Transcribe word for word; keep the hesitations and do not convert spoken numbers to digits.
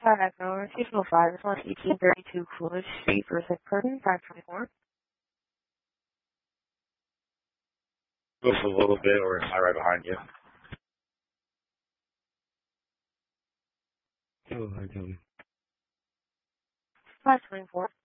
Hi, Echo. two oh five. This one's eighteen thirty-two Coolidge Street, Berthick, Curtin, five twenty-four. Just a little bit, or am I right behind you? Oh, I don't. five twenty-four.